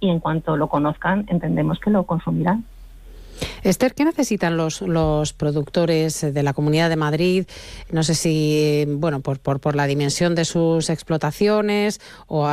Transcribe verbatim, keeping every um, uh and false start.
y en cuanto lo conozcan entendemos que lo consumirán. Esther, ¿qué necesitan los, los productores de la Comunidad de Madrid? No sé si, bueno, por, por, por la dimensión de sus explotaciones o